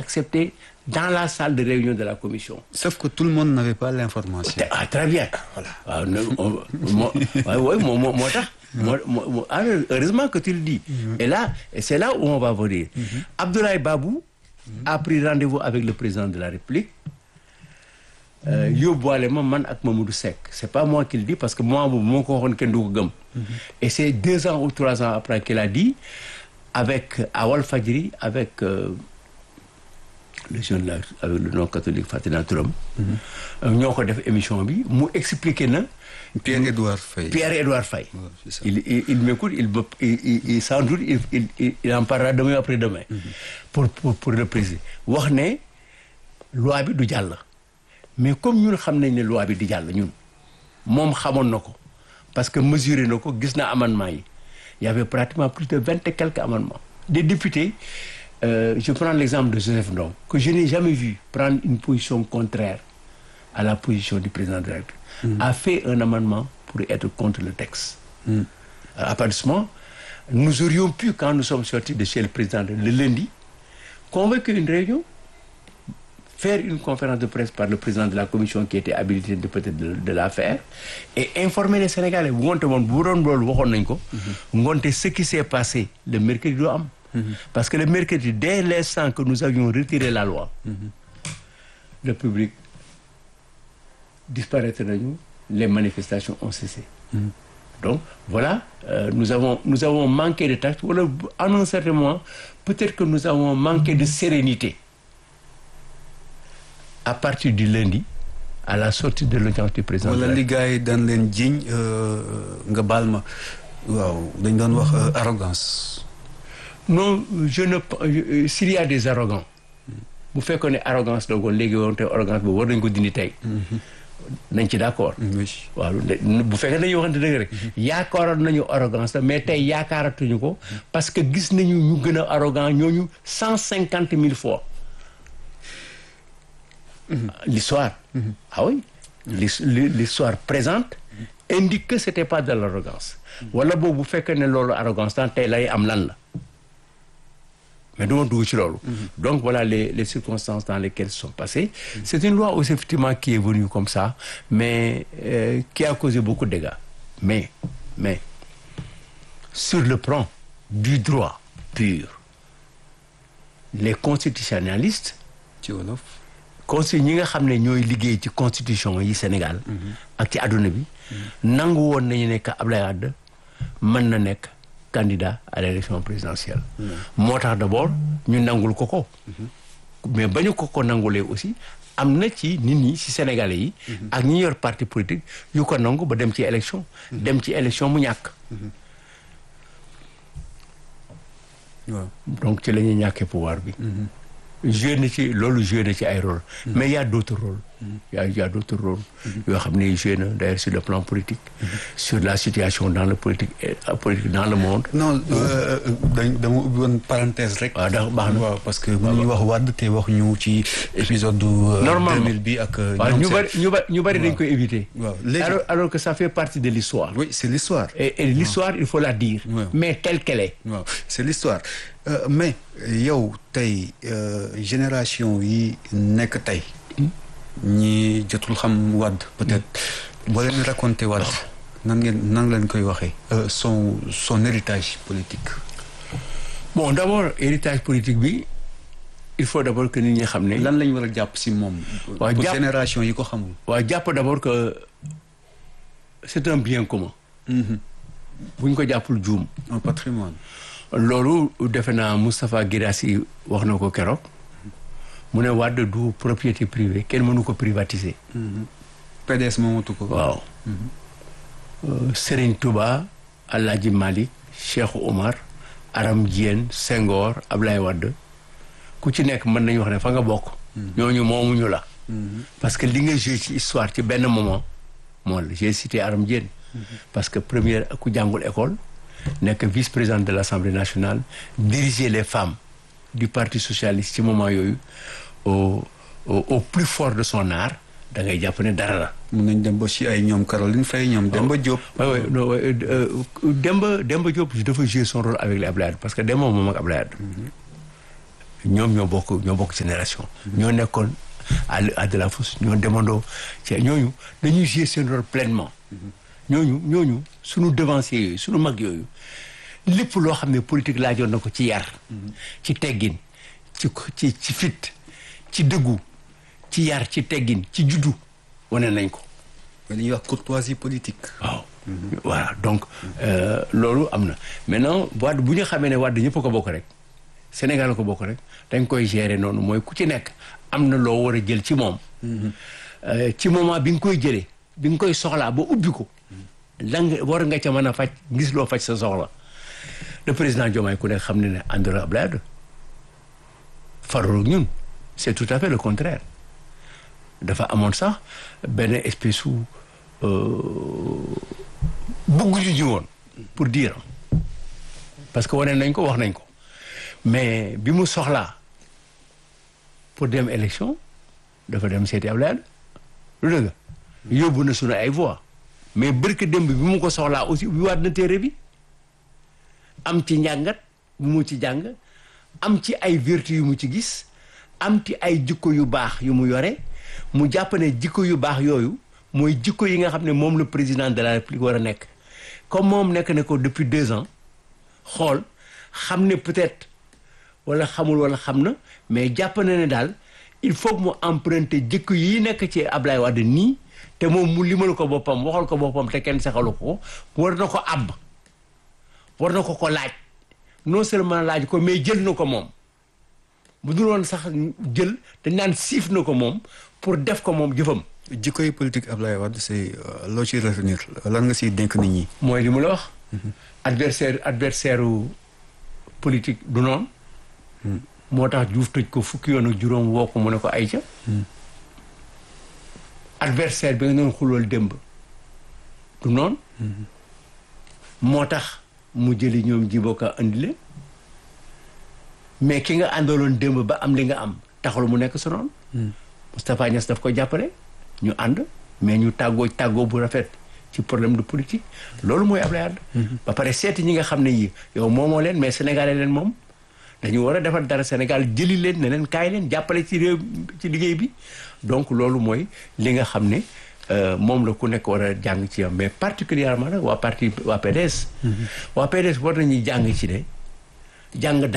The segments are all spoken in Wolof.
accepté dans la salle de réunion de la commission. Sauf que tout le monde n'avait pas l'information. Ah, très bien. Voilà. Heureusement que tu le dis. Et là, c'est là où on va venir. Abdoulaye Babou a pris rendez-vous avec le président de la République. Yóbbuwaale ma man ak Mamadou Seck. C'est pas moi qui le dis parce que moi moo ko waxoon kenn du ko gëm. Et c'est 2 ans ou 3 ans après qu'il a dit avec à Walfadjri avec le jeune là avec le nom catholique Fatina Touram. ñoo ko def émission bi mu expliqué na. Pierre-Édouard Faye. Pierre-Édouard Faye. Ouais, c'est ça. Il m'écoute, il sans doute il en parlera demain après-demain. Pour le préciser. wax ne loi bi du jàll. Mais comme ñun xam nañ ne loi bi di jàll ñun moom xamoon na ko parce que mesuré na ko gis na amendement yi. Il y avait pratiquement plus de 20 et quelques amendements. Des députés, je prends l'exemple de Joseph Ndong, que je n'ai jamais vu prendre une position contraire à la position du président de la République, a fait un amendement pour être contre le texte. À partir de ce moment, nous aurions pu, quand nous sommes sortis de chez le président le lundi, convoquer une réunion, faire une conférence de presse par le président de la commission qui était habilité peut-être de la faire et informer les Sénégalais. Ce qui s'est passé le mercredi du am. Parce que le mercredi, dès l'instant que nous avions retiré la loi, le public disparaît, les manifestations ont cessé. Donc voilà, nous avons manqué de tact. À un certain moment, peut-être que nous avons manqué de sérénité. À partir du lundi, à la sortie de l'audience du président. Wala li gars yi daan leen jiiñ nga baal ma waaw dañ doon wax arrogance. Non, s'il y a des arrogants, bu fekkoon ne arrogance la woon léegi woon te arrogance boobu war nañ ko dindi tey. nañ ci d'accord. waaw bu fekkee dañuy waxante dëgg rek. yaakaaroon nañu arrogance la mais tey yaakaaratuñu ko parce que gis nañu ñu gën a arrogant ñooñu 150 000 fois. L'histoire, ah oui, l'histoire présente indique que c'était pas de l'arrogance. Wala boobu bu fekkee ne loolu arrogance tan tey lay am lan la. Mais duma dugg ci loolu. Donc voilà les circonstances dans lesquelles sont passées. C'est une loi aussi effectivement qui est venue comme ça, mais qui a causé beaucoup de dégâts. Mais sur le plan du droit pur, les constitutionnalistes ci wolof ñi nga xam ne ñooy liggéey ci constitution yi Sénégal ak ci àdduna bi nangu woon nañu nekk Abdoulaye Wade mën na nekk candidat à l'élection présidentielle moo tax d'abord ñu nangul ko mais bañu ko nangulee aussi am na ci nit ñi ci Sénégalais yi ak ñi yor parti politique yu ko nangu ba dem ci élection mu ñàkk donc ci la ñuy ñàkkee pouvoir bi joué na ci ay rôle mais il y a d'autres rôles il y a d'autres rôles yoo xam ne joué na d'ailleurs sur le plan politique sur la situation dans le politique dans le monde. Non dama ubbi woon parenthèse rek. waaw ndax baax na waaw parce que bu ñuy wax Wade te wax ñu ci épisode du 2000 bi ak ñu bari dañ koy éviter. waaw alors que ça fait partie de l'histoire. Oui, c'est l'histoire. Et l'histoire il faut la dire. Mais telle qu'elle est. waaw c'est l'histoire mais yow tey génération yi nekk tey ñi jotul xam Wade peut-être boo leen raconter Wade nan leen koy waxee son héritage politique. Bon d'abord héritage politique bi il faut d'abord que nit ñi xam ne. lan lañ war a jàpp ci moom. waaw pour génération yi ko xamul. waaw jàpp d'abord que c'est un bien commun. bu ñu ko jàppul juum. un patrimoine. loolu defe naa Moustapha Guirassy wax na ko keroog mu ne Wade du propriété privée kenn mënu ko privatiser. PDS moomatu ko. waaw. Serigne Touba Alhaji Malick Cheikh Omar Aram Diène Senghor Ablaye Wade ku ci nekk mën nañu wax ne fa nga bokk. ñooñu moomuñu la. parce que li nga joué ci histoire ci benn moment moo la j'ai cité Aram Diène. parce que première ku jàngul école. nekk vice-présidente de l'Assemblée nationale diriger les femmes du Parti socialiste ci moment yooyu au plus fort de son art da ngay jàpp ne dara la. mun nañ dem ba ci ay ñoom Caroline Faye ñoom Demba Diop. Demba Diop dafa jouer son rôle avec les Abdoulaye Wade parce que Demba moom ak Abdoulaye Wade ñoom ñoo bokk génération. ñoo nekkoon à de la fosse ñoo demandoo ci ñooñu dañuy jouer seen rôle pleinement. ñooñu suñu devanciers yooyu suñu mag yooyu lépp loo xam ne politique laajoon na ko ci yar. ci teggin ci fit ci dëggu ci yar ci teggin ci juddu wane nañ ko. li ñuy wax courtoisie politique. waaw. voilà donc loolu am na maintenant Wade bu ñu xamee ne Wade ñëpp a ko bokk rek Sénégal a ko bokk rek dañ koy gérer noonu mooy ku ci nekk am na loo war a jël ci moom. ci moment bi nga koy jëlee bi nga koy soxlaa ba ubbi ko. lan war nga ca mën a faj gis loo faj sa soxla le président Diomaye ku nekk xam ne ne àndul ak Abdoulaye Wade farul ak ñun c'est tout à fait le contraire dafa amoon sax benn espèce su bëgguñu ji woon pour dire parce que wane nañ ko wax nañ ko mais bi mu soxlaa pour dem élection dafa dem seeti Abdoulaye Wade lu dëgg yóbbu na sunu ay voix mais bërki démb bi mu ko soxlaa aussi bi waat na téere bi am ci njàngat bu mu ci jàng am ci ay vertu yu mu ci gis am ci ay jikko yu baax yu mu yore mu jàpp ne jikko yu baax yooyu mooy jikko yi nga xam ne moom le président de la République war a nekk comme moom nekk na ko depuis 2 ans xool xam ne peut-être wala xamul wala xam na mais jàpp na ne daal il faut que mu emprunter jikko yi nekk ci Ablaye Wade nii te moom mu limal ko boppam waxal ko boppam te kenn saxalu ko war na ko àbb war na ko laaj non seulement laaj ko mais jël na ko moom bu dul woon sax jël dañ naan siif na ko moom pour def ko moom jëfam. jikkoy politique Ablaye Wade c'est loo ciy retenir lan nga siy dénk nit ñi. mooy li mu la wax. adversaire politique du noonu. moo tax Diouf tëj ko fukki yoon ak juróom woo ko mu ne ko ayca. adversaire bi nga doon xulool démb du noonu. moo tax mu jëli ñoom jiboka andi leen mais ki nga àndaloon démb ba am li nga am taxul mu nekk sa noonu. Moustapha Niasse daf ko jàppale ñu ànd mais ñu tàggoo bu rafet ci problème de politique loolu mooy Ablaye Wade. ba pare seeti ñi nga xam ne yi yow moomoo leen mais sénégalais leen moom dañu war a defal dara Sénégal jëli leen ne leen kaay leen jàppale ci réew ci liggéey bi donc loolu mooy li nga xam ne moom la ku nekk war a jàng ci yam mais particulièrement nag waa PDS. waa PDS war nañuy jàng ci de jàng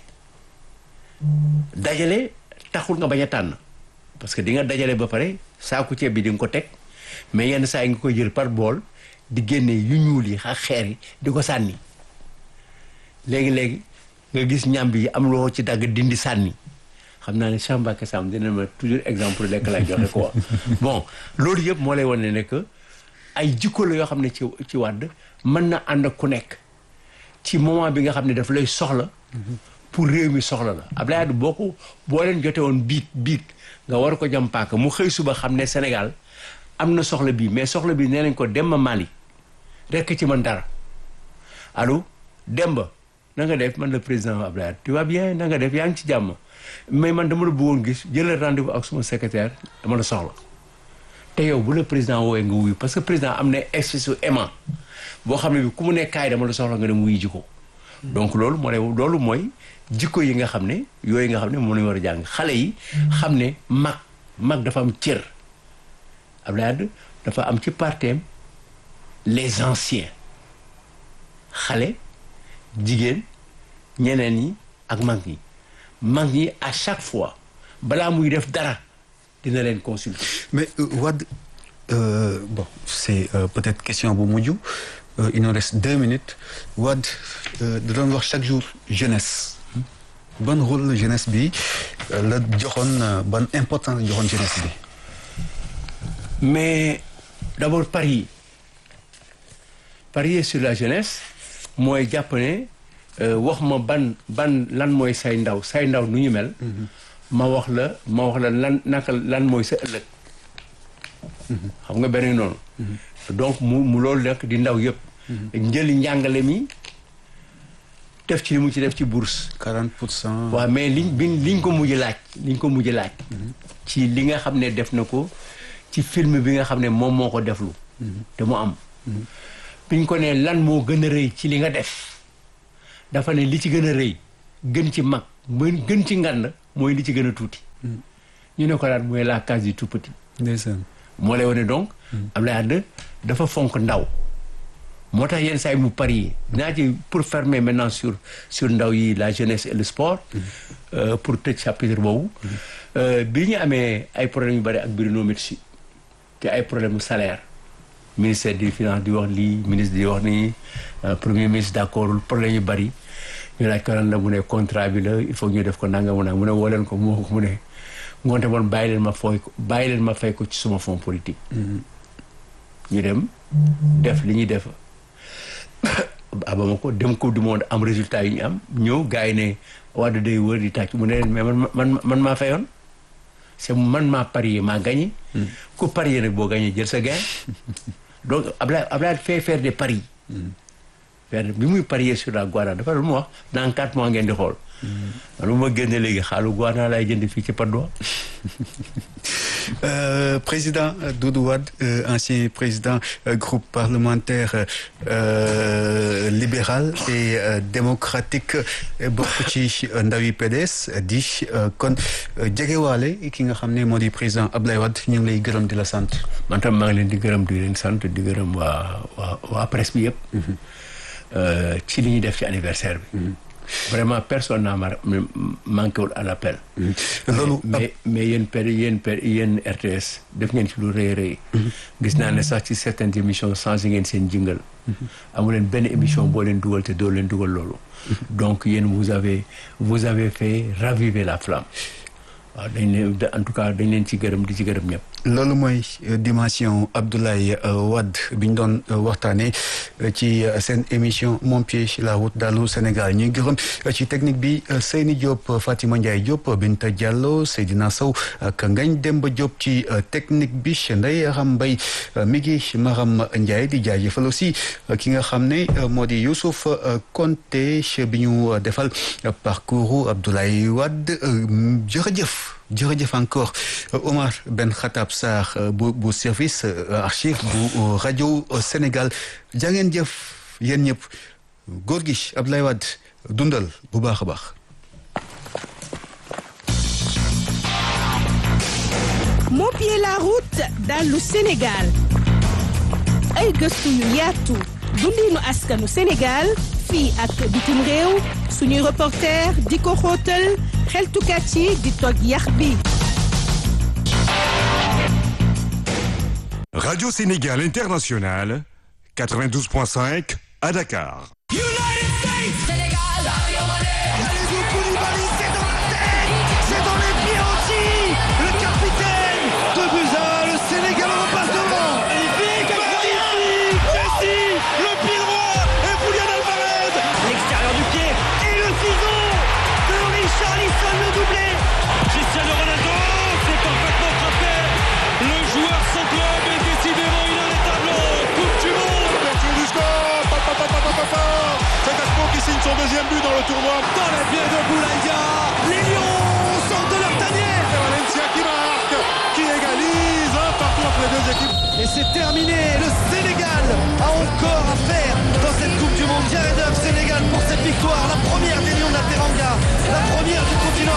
dajale taxul nga bañ a tànn parce que di nga dajale ba pare saaku ceeb bi di nga ko teg mais yenn saa yi nga koy jël par bool di génne yu ñuul yi ak xeer yi di ko sànni léegi nga gis ñàmb yi am loo ci dagg dindi sànni xam naa ne Chambake Sam dina ma toujours exemple lekk lay joxe quoi bon loolu yëpp moo lay wane ne que ay jikko la yoo xam ne ci Wade mën na ànd ak ku nekk ci moment bi nga xam ne daf lay soxla pour réew mi soxla la Abdoulaye Wade boo leen jote woon biig nga war ko jam paaka mu xëy suba xam ne Sénégal am na soxla bii mais soxla bii nee nañ ko Demba Mali rekk ci man dara allo Demba na nga def man le président Abdoulaye Wade tu vas bien na nga def yaa ngi ci jàmm mais man dama la bëggoon gis jëlal rendez-vous ak suma secrétaire dama la soxla te yow bu la président woowee nga wuyu parce que président am na espèce u aimant boo xam ne bi ku mu nekk kaay dama la soxla nga dem wuyu ji ko donc loolu mooy jikko yi nga xam ne yooyu nga xam ne moom lañu war a jàng xale yi xam ne mag dafa am cër Abdoulaye Wade dafa am ci parteem les anciens xale jigéen ñeneen ñi ak mag ñi à chaque fois balaa muy def dara dina leen consulter. mais Wade bon c'est peut-être question bu mujj il nous reste 2 minutes Wade da doon wax chaque jour jeunesse ban rôle la jeunesse bi la joxoon ban importance la joxoon jeunesse bi. mais d'abord parier sur la jeunesse mooy jàpp ne wax ma ban lan mooy say ndaw nu ñu mel. ma wax la lan mooy sa ëllëg. xam nga beneen noonu. donc mu loolu nekk di ndaw yëpp. njëli njàngale mi def ci li mu ci def ci bourse. 40%. waaw mais liñ ko mujj laaj. ci li nga xam ne def na ko ci film bi nga xam ne moom moo ko deflu. te mu am. biñ ko ne lan moo gën a rëy ci li nga def dafa ne li ci gën a rëy gën ci mag mooy gën ci ngand mooy li ci gën a tuuti. ñu ne ko daal mooy la case du tout petit. ndeysaan. moo lay wane donc. Abdoulaye Wade dafa fonk ndaw. moo tax yenn saa yi mu parier naa ci pour fermer maintenant sur ndaw yi la jeunesse et le sport. pour tëj chapitre boobu. bi ñu amee ay problèmes yu bëri ak Bruno Metsu te ay problème mu salaire. ministère des finances di wax lii ministre di wax nii premier ministre d'accord problème yu bëri ñu laaj ko lan la mu ne contrat bi la il faut ñu def ko nangam nag mu ne woo leen ko mu ne ngoonte moon bàyyi leen ma fay ko ci suma fonds politique. ñu dem def li ñuy def Bamako dem coupe du monde am résultat yi ñu am ñëw gars yi ne Wade day wër di tàcc mu ne leen mais man maa fayoon c'est man maa parier maa gagné. ku parier nag boo gagné jël sa gain. donc Abdoulaye fait faire des paris. bi muy parier sur la Guana dafa lu mu wax dans 4 mois ngeen di xool. man bu ma génne léegi xaalu Guana laay jënd fii ci Patte d'Oie. Président Doudou Wade, ancien président groupe parlementaire libéral et démocratique bokk ci ndawi PDS di kon jegewaale ki nga xam ne moo di président Abdoulaye Wade ñu ngi lay gërëm di la sant. man tam maa ngi leen di gërëm di leen sant di gërëm waa presse bi yëpp. ci li ñuy def ci anniversaire bi. vraiment personne n'a manqué wul à l'appel. loolu mais yéen RTS def ngeen ci lu rëy rëy. gis naa ne sax ci certaines émissions changé ngeen seen jingle. amu leen benn émission boo leen dugal te doo leen dugal loolu. donc yéen vous avez fait raviver la flamme. waaw en tout cas dañ leen ci gërëm di ci gërëm ñëpp. loolu mooy dimension Abdoulaye Wade bi ñu doon waxtaanee ci seen émission Mon pied sur la route d'Allô Sénégal ñuy gërëm ci technique bi Seyni Diop Fatima Ndiaye Diop Binta Diallo Seydina Sow ak Ngagne Demba Diop ci technique bi Ndeye Aram Mbaye mi ngi Maram Ndiaye di jaajëfal aussi ki nga xam ne moo di Youssouf Konté bi ñu defal parcours Abdoulaye Wade jërëjëf encore Omar Ben Khattab Sarr bu service archive bu rajo Sénégal jaa ngeen jëf yéen ñëpp góor gi Abdoulaye Wade dundal bu baax a baax. Mon pied la route dallu Sénégal ay gëstu yu yaatu dundinu askanu Sénégal fii ak bitim réew suñuy reporter di ko xóotal xeltukat yi di toj yax bi. Radio Sénégal International 92.5 à Dakar. United States, Sénégal, Kalidou Koulibaly, c'est dans la tête, c'est dans les pieds aussi, le capitaine, 2-1, le Sénégal repasse devant. Magnifique, Messi, le pied droit, et Julián Álvarez, l'extérieur du pied, et le ciseau de Richarlison, le doublé. Cristiano Ronaldo, c'est parfaitement frappé, le joueur sans club est décidément inarrêtable. Coupe du monde. Ouverture du score. C'est Gaspo qui signe son deuxième but dans le tournoi. Dans les pieds de Boulaïa, les Lions sortent de leur tanière. C'est Valencia qui marque, qui égalise partout entre les deux équipes. Et c'est terminé, le Sénégal a encore à faire dans cette Coupe du Monde. Jared Huff, Sénégal pour cette victoire, la première des Lions de la Teranga, la première du continent.